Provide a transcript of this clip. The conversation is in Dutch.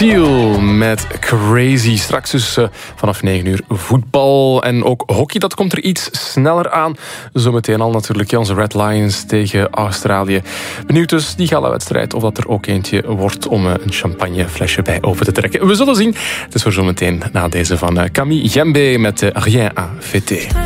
Seal met Crazy. Straks dus vanaf 9 uur voetbal en ook hockey. Dat komt er iets sneller aan. Zometeen al natuurlijk onze Red Lions tegen Australië. Benieuwd dus die gala-wedstrijd of dat er ook eentje wordt om een champagneflesje bij open te trekken. We zullen zien. Het is voor zometeen na deze van Camille Jembe met Rien à fêter.